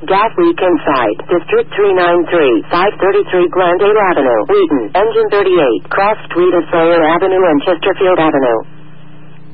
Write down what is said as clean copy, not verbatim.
Gas leak inside. District 393, 533 Glendale Avenue, Wheaton. Engine 38, Cross Street of Sawyer Avenue and Chesterfield Avenue.